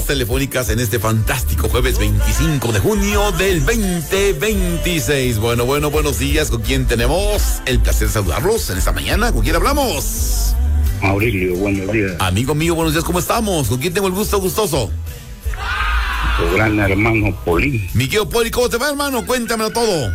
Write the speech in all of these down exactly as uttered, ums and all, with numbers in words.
llamadas telefónicas en este fantástico jueves veinticinco de junio del veinte veintiséis. Bueno, bueno, buenos días. ¿Con quién tenemos el placer de saludarlos en esta mañana? ¿Con quién hablamos? Aurelio, buenos días. Amigo mío, buenos días, ¿cómo estamos? ¿Con quién tengo el gusto, gustoso? Tu gran hermano Poli. Mi querido Poli, ¿cómo te va, hermano? Cuéntamelo todo.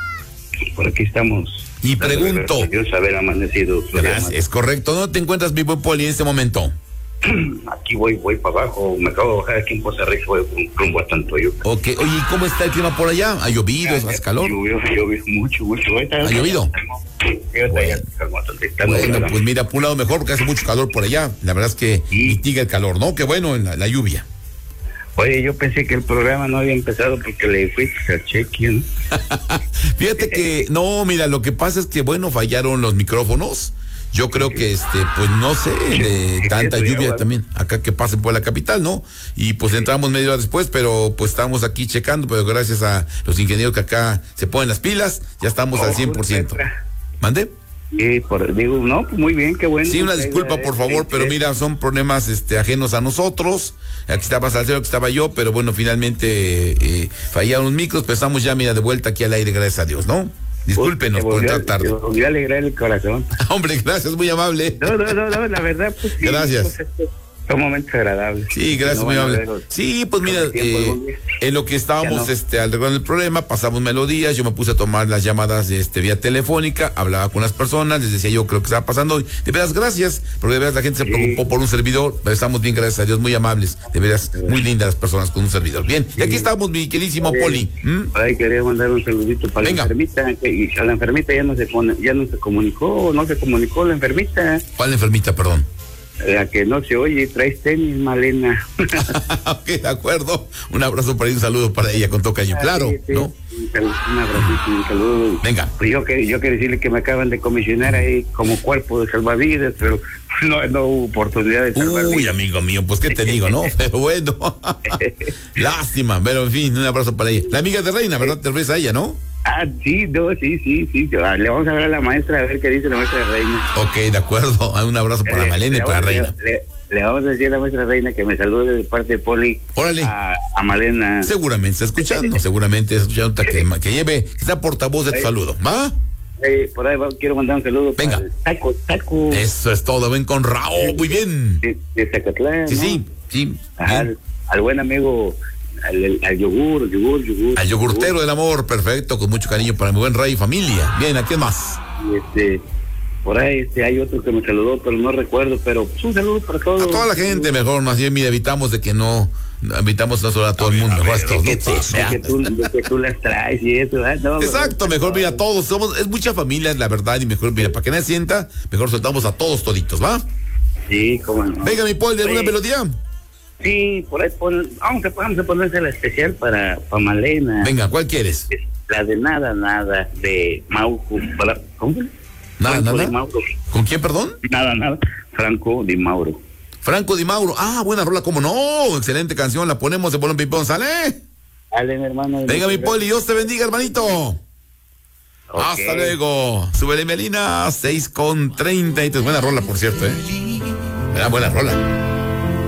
Por aquí estamos. Y pregunto. Dios haber amanecido. Gracias, es correcto. ¿Dónde te encuentras, mi buen Poli, en este momento? Aquí voy, voy para abajo. Me acabo de bajar aquí en Poza Rica, voy rumbo a Tantoyo. Ok, oye, ¿y cómo está el clima por allá? ¿Ha llovido? ¿Hace calor? Llovió, llovió mucho, mucho. ¿Ha llovido? Bueno, bueno, pues mira, por un lado mejor porque hace mucho calor por allá. La verdad es que sí. Mitiga el calor, ¿no? Qué bueno la, la lluvia. Oye, yo pensé que el programa no había empezado porque le fuiste al cheque, ¿no? Fíjate que, no, mira, lo que pasa es que, bueno, fallaron los micrófonos. Yo creo que, este, pues no sé, de tanta lluvia también, acá que pasen por la capital, ¿no? Y pues entramos media hora después, pero pues estamos aquí checando, pero gracias a los ingenieros que acá se ponen las pilas, ya estamos al cien por ciento. ¿Mande? Sí, por, digo, no, pues muy bien, qué bueno. Sí, una disculpa, por favor, pero mira, son problemas este, ajenos a nosotros. Aquí estaba Salcero, aquí estaba yo, pero bueno, finalmente eh, fallaron los micros, pero estamos ya, mira, de vuelta aquí al aire, gracias a Dios, ¿no? Discúlpenos por entrar tarde. Me volvió a alegrar el corazón. Hombre, gracias, muy amable. No, no, no, no, la verdad, pues sí. Gracias. Pues, son momentos agradables. Sí, gracias, no muy amable. Sí, pues mira, eh, en lo que estábamos no. este, arreglando el problema, pasamos melodías, yo me puse a tomar las llamadas este, vía telefónica, hablaba con las personas, les decía yo creo que estaba pasando hoy. De veras, gracias, porque de veras la gente se preocupó sí. por un servidor, pero estamos bien, gracias a Dios, muy amables, de veras, muy lindas las personas con un servidor. Bien, sí. Y aquí estamos, mi queridísimo Oye, Poli. ¿Mm? Ay, quería mandar un saludito para Venga. la enfermita, y a la enfermita ya no se pone, ya no se comunicó, no se comunicó la enfermita. ¿Cuál enfermita, perdón? La que no se oye, traes tenis, Malena. Ok, de acuerdo. Un abrazo para ella, un saludo para ella con tocayo, claro, sí, sí. ¿no? Un abrazo, un saludo. Venga. Pues yo, yo quiero decirle que me acaban de comisionar ahí como cuerpo de salvavidas, pero no, no hubo oportunidad de salvar Uy, vidas. Amigo mío, pues qué te digo, ¿no? Pero bueno. Lástima, pero en fin, un abrazo para ella. La amiga de Reina, ¿verdad? Te refieres a ella, ¿no? Ah, sí, no, sí, sí, sí. Le vamos a hablar a la maestra a ver qué dice la maestra de Reina. Ok, de acuerdo. Un abrazo para le, Malena y para le, Reina. Le, le vamos a decir a la maestra Reina que me salude de parte de Poli. Órale. A, a Malena. Seguramente está escuchando, seguramente está escuchando que, que lleve, que sea portavoz de tu saludo, ¿va? Eh, por ahí va, quiero mandar un saludo. Venga. Para Taco, Taco. Eso es todo, ven con Raúl, muy bien. De, de Zacatlán. Sí, ¿no? sí, sí. Ajá, al, al buen amigo. Al, al yogur, yogur, yogur. Al yogurtero yogur. Del amor, perfecto, con mucho cariño para mi buen rey y familia. Bien, ¿a qué más? Y este, por ahí este, hay otro que me saludó, pero no recuerdo, pero pues un saludo para todos. A toda la gente, mejor, más bien, mira, evitamos de que no, evitamos no solo a todo a el mundo, mejor a todos. Que, ¿no? que, tú, que tú las traes y eso, ¿eh? No, exacto, mejor mira, a todos, somos, es mucha familia, la verdad, y mejor, mira, para que nadie sienta, mejor soltamos a todos toditos, ¿va? Sí, cómo no. Venga, mi Paul, ¿de alguna melodía? Sí, por ahí pon, vamos a, vamos a ponerse la especial para, para Malena. Venga, ¿cuál quieres? La de Nada, Nada, de Mauro. ¿Cómo? Nada, Franco nada. Di Mauro. ¿Con quién, perdón? Nada, nada. Franco Di Mauro. Franco Di Mauro. Ah, buena rola, ¿cómo no? Excelente canción, la ponemos de bolón ping-pong, ¿sale? Dale, mi hermano. Venga, mi Poli, Dios te bendiga, hermanito. Okay. Hasta luego. Súbele, Melina, seis con treinta y tres. Buena rola, por cierto, ¿eh? Era buena rola.